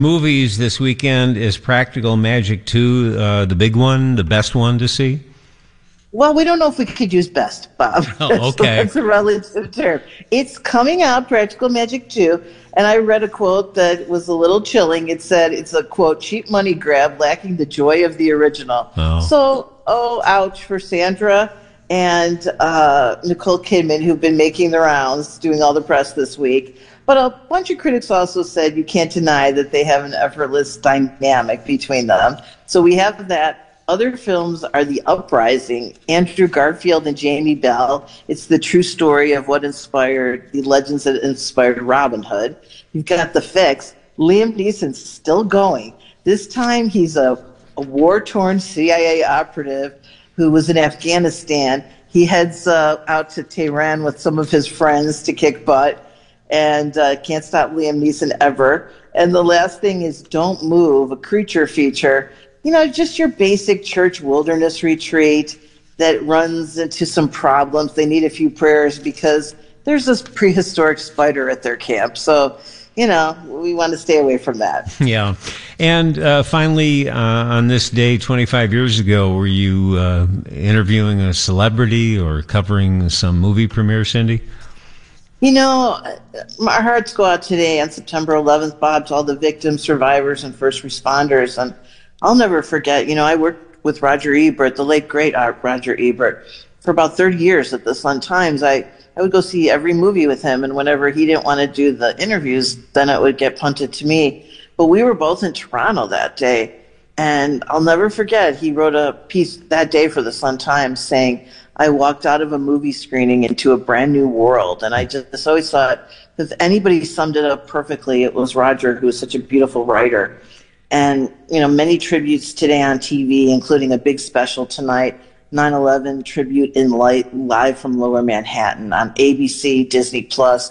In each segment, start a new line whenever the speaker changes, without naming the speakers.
Movies this weekend. Is Practical Magic 2 the big one, the best one to see?
Well, we don't know if we could use best, Bob.
Oh, okay.
That's a relative term. It's coming out, Practical Magic 2, and I read a quote that was a little chilling. It said it's a, quote, cheap money grab lacking the joy of the original.
Oh.
So, ouch for Sandra and Nicole Kidman, who've been making the rounds, doing all the press this week. But a bunch of critics also said you can't deny that they have an effortless dynamic between them. So we have that. Other films are The Uprising, Andrew Garfield and Jamie Bell. It's the true story of what inspired the legends that inspired Robin Hood. You've got The Fix. Liam Neeson's still going. This time he's a war-torn CIA operative who was in Afghanistan. He heads out to Tehran with some of his friends to kick butt. And can't stop Liam Neeson ever. And the last thing is Don't Move, a creature feature. You know, just your basic church wilderness retreat that runs into some problems. They need a few prayers because there's this prehistoric spider at their camp. So, you know, we want to stay away from that.
Yeah. And finally, on this day 25 years ago, were you interviewing a celebrity or covering some movie premiere, Cindy?
You know, our hearts go out today on September 11th, Bob, to all the victims, survivors, and first responders. And I'll never forget, you know, I worked with Roger Ebert, the late, great Roger Ebert, for about 30 years at the Sun-Times. I would go see every movie with him, and whenever he didn't want to do the interviews, then it would get punted to me. But we were both in Toronto that day, and I'll never forget, he wrote a piece that day for the Sun-Times saying, I walked out of a movie screening into a brand new world. And I just always thought, if anybody summed it up perfectly, it was Roger, who was such a beautiful writer. And, you know, many tributes today on TV, including a big special tonight, 9/11 Tribute in Light, live from Lower Manhattan on ABC, Disney+,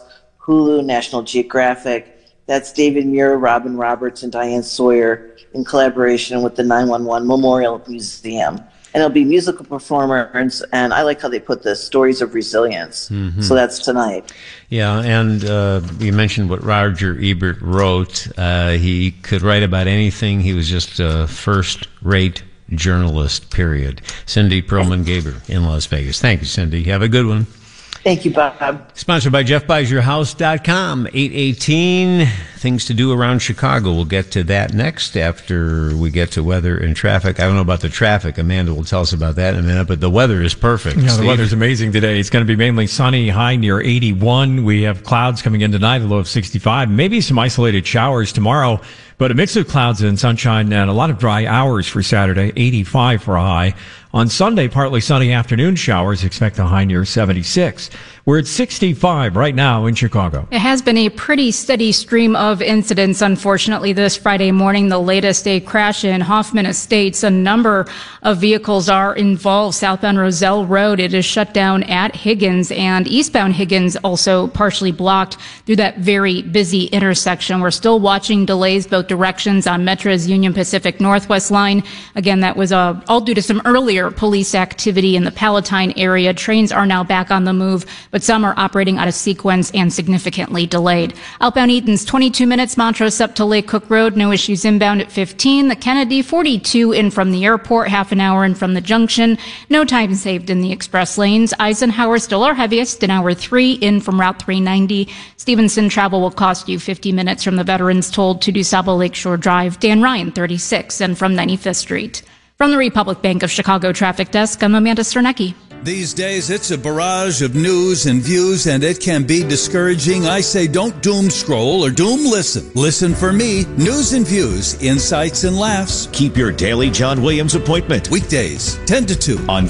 Hulu, National Geographic. That's David Muir, Robin Roberts, and Diane Sawyer in collaboration with the 911 Memorial Museum. And it'll be musical performers, and I like how they put the stories of resilience. Mm-hmm. So that's tonight.
Yeah, and you mentioned what Roger Ebert wrote. He could write about anything. He was just a first-rate journalist, period. Cindy Perlman-Gaber in Las Vegas. Thank you, Cindy. Have a good one.
Thank you, Bob.
Sponsored by JeffBuysYourHouse.com. 8:18, things to do around Chicago. We'll get to that next after we get to weather and traffic. I don't know about the traffic. Amanda will tell us about that in a minute, but the weather is perfect.
Yeah,
Steve?
The weather's amazing today. It's going to be mainly sunny, high near 81. We have clouds coming in tonight, a low of 65. Maybe some isolated showers tomorrow, but a mix of clouds and sunshine and a lot of dry hours for Saturday, 85 for a high. On Sunday, partly sunny afternoon showers, expect a high near 76. We're at 65 right now in Chicago.
It has been a pretty steady stream of incidents, unfortunately, this Friday morning. The latest, a crash in Hoffman Estates. A number of vehicles are involved. Southbound Roselle Road, it is shut down at Higgins, and eastbound Higgins also partially blocked through that very busy intersection. We're still watching delays both directions on Metra's Union Pacific Northwest line. Again, that was all due to some earlier police activity in the Palatine area. Trains are now back on the move, but some are operating out of sequence and significantly delayed. Outbound Eaton's 22 minutes, Montrose up to Lake Cook Road, no issues inbound at 15. The Kennedy 42 in from the airport, half an hour in from the junction. No time saved in the express lanes. Eisenhower still our heaviest in hour 3 in from Route 390. Stevenson travel will cost you 50 minutes from the Veterans Toll to DuSable Lakeshore Drive. Dan Ryan 36 and from 95th Street. From the Republic Bank of Chicago Traffic Desk, I'm Amanda Sternecki.
These days, it's a barrage of news and views, and it can be discouraging. I say don't doom scroll or doom listen. Listen for me. News and views, insights and laughs.
Keep your daily John Williams appointment.
Weekdays, 10 to 2
on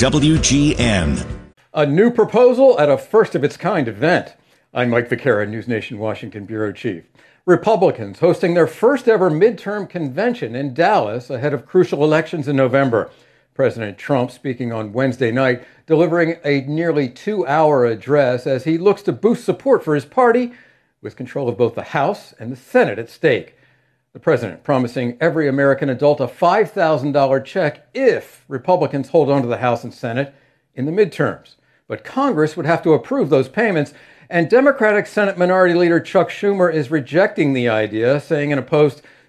WGN.
A new proposal at a first-of-its-kind event. I'm Mike Vaquera, News Nation Washington Bureau Chief. Republicans hosting their first-ever midterm convention in Dallas ahead of crucial elections in November. President Trump speaking on Wednesday night, delivering a nearly 2-hour address as he looks to boost support for his party with control of both the House and the Senate at stake. The president promising every American adult a $5,000 check if Republicans hold on to the House and Senate in the midterms. But Congress would have to approve those payments, and Democratic Senate Minority Leader Chuck Schumer is rejecting the idea, saying in a post,